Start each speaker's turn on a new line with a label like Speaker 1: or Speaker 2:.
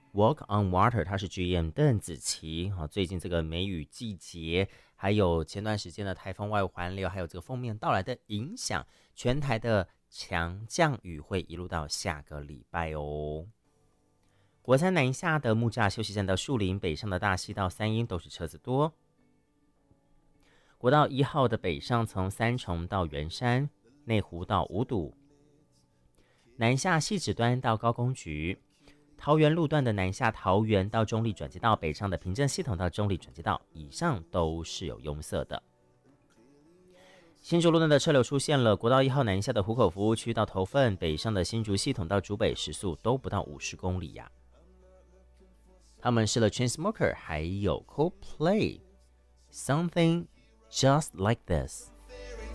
Speaker 1: Walk on Water， 它是 GM 邓紫棋。最近这个梅雨季节，还有前段时间的台风外环流，还有这个锋面到来的影响，全台的强降雨会一路到下个礼拜哦。国三南下的木栅休息站到树林，北上的大溪到三鶯都是车子多。国道1号的北上从三重到圆山，内湖到五堵，南下汐止端到高工局。桃园路段的南下桃园到中坜转接道，北上的平镇系统到中坜转接道，以上都是有拥塞的。新竹路段的车流出现了，国道1号南下的湖口服务区到头份，北上的新竹系统到竹北时速都不到50公里呀。他们是了 Chainsmokers 还有 Coldplay， Something Just Like This。